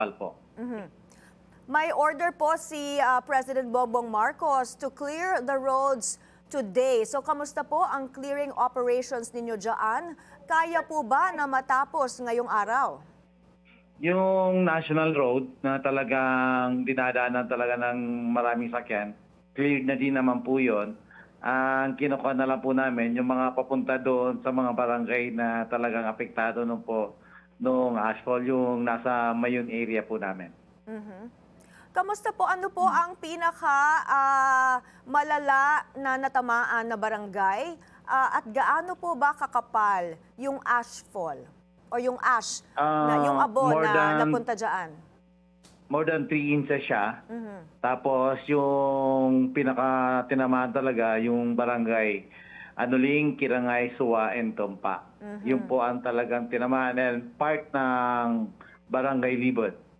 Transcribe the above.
po. Mhm. May order po si President Bongbong Marcos to clear the roads today. So kamusta po ang clearing operations ninyo dyan? Kaya po ba na matapos ngayong araw? Yung national road na talagang dinadaanan talaga ng maraming sakyan, cleared na din naman po yun. Ang kinukuha na lang po namin, yung mga papunta doon sa mga barangay na talagang apektado nung po, nung asphalt, yung nasa Mayon area po namin. Mhm. Kamusta po? Ano po ang pinaka malala na natamaan na barangay? At gaano po ba kakapal yung ashfall o yung ash na yung abo More na than napunta diyan? more than 3 inches siya. Mhm. Tapos yung pinaka tinamaan talaga yung barangay Anuling, Kirangay, Suwa, and Tumpa. Yun Mhm. po ang talagang tinamaan and part ng barangay Libot.